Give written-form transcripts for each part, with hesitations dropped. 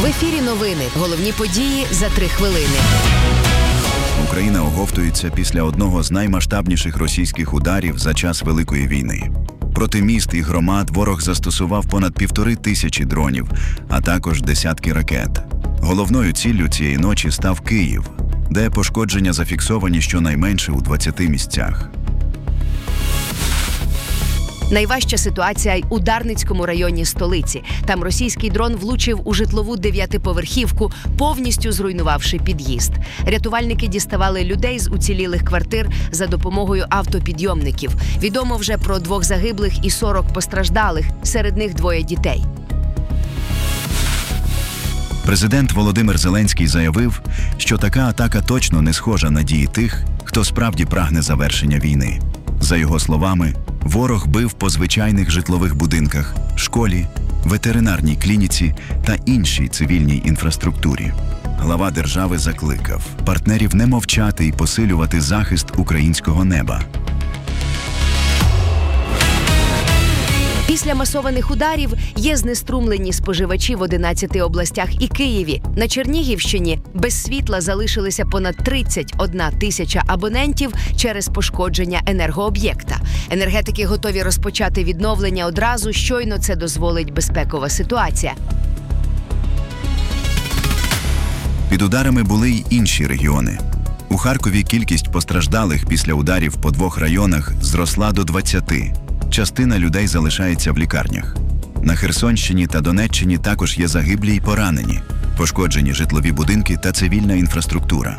В ефірі новини. Головні події за 3 хвилини. Україна оговтується після одного з наймасштабніших російських ударів за час Великої війни. Проти міст і громад ворог застосував понад 1500 дронів, а також десятки ракет. Головною ціллю цієї ночі став Київ, де пошкодження зафіксовані щонайменше у 20 місцях. Найважча ситуація й у Дарницькому районі столиці. Там російський дрон влучив у житлову 9-поверхівку, повністю зруйнувавши під'їзд. Рятувальники діставали людей з уцілілих квартир за допомогою автопідйомників. Відомо вже про 2 загиблих і 40 постраждалих, серед них 2 дітей. Президент Володимир Зеленський заявив, що така атака точно не схожа на дії тих, хто справді прагне завершення війни. За його словами, ворог бив по звичайних житлових будинках, школі, ветеринарній клініці та іншій цивільній інфраструктурі. Глава держави закликав партнерів не мовчати і посилювати захист українського неба. Після масованих ударів є знеструмлені споживачі в 11 областях і Києві. На Чернігівщині без світла залишилися понад 31 тисяча абонентів через пошкодження енергооб'єкта. Енергетики готові розпочати відновлення одразу, щойно це дозволить безпекова ситуація. Під ударами були й інші регіони. У Харкові кількість постраждалих після ударів по 2 районах зросла до 20. Частина людей залишається в лікарнях. На Херсонщині та Донеччині також є загиблі й поранені, пошкоджені житлові будинки та цивільна інфраструктура.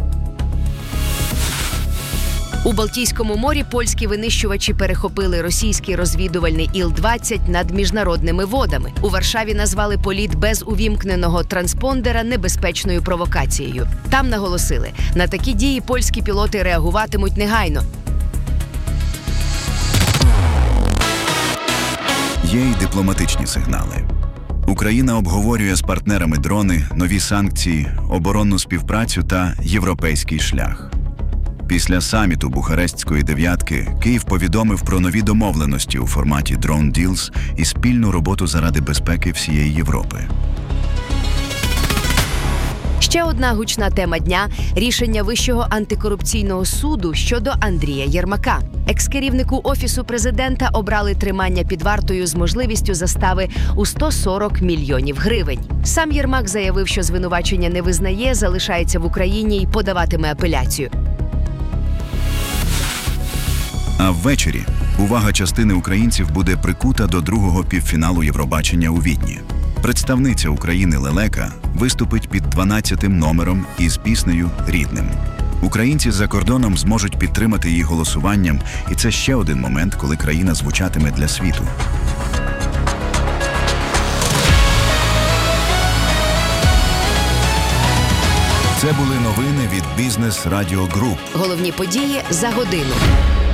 У Балтійському морі польські винищувачі перехопили російський розвідувальний Іл-20 над міжнародними водами. У Варшаві назвали політ без увімкненого транспондера небезпечною провокацією. Там наголосили, на такі дії польські пілоти реагуватимуть негайно. Є й дипломатичні сигнали. Україна обговорює з партнерами дрони, нові санкції, оборонну співпрацю та європейський шлях. Після саміту Бухарестської дев'ятки Київ повідомив про нові домовленості у форматі Drone Deals і спільну роботу заради безпеки всієї Європи. Ще одна гучна тема дня – рішення Вищого антикорупційного суду щодо Андрія Єрмака. Екс-керівнику Офісу президента обрали тримання під вартою з можливістю застави у 140 мільйонів гривень. Сам Єрмак заявив, що звинувачення не визнає, залишається в Україні і подаватиме апеляцію. А ввечері увага частини українців буде прикута до 2-го півфіналу Євробачення у Відні. Представниця України Лелека виступить під 12-тим номером із піснею «Рідним». Українці за кордоном зможуть підтримати її голосуванням, і це ще один момент, коли країна звучатиме для світу. Це були новини від Бізнес Радіо Груп. Головні події за годину.